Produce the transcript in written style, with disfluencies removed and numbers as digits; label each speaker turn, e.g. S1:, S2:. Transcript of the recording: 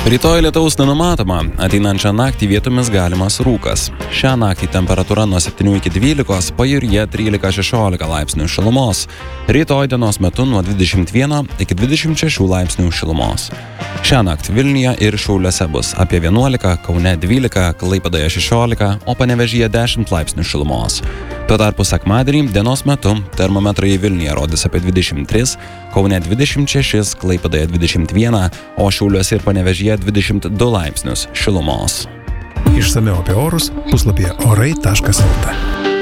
S1: Rytoj lietaus nenumatoma, ateinančią naktį vietomis galimas rūkas. Šią naktį temperatūra nuo 7 iki 12, pajūryje 13-16 laipsnių šilumos. Rytoj dienos metu nuo 21 iki 26 laipsnių šilumos. Šią naktį Vilniuje ir Šiauliuose bus apie 11, Kaune 12, Klaipėdoje 16, o Panevėžyje 10 laipsnių šilumos. Tuo tarpu sekmadienį dienos metu termometrai Vilniuje rodys apie 23, Kaune 26, Klaipėdoje 21, o Šiauliuose ir Panevėžyje 22 laipsnius šilumos.
S2: Išsamiau apie orus puslapyje orai.lt.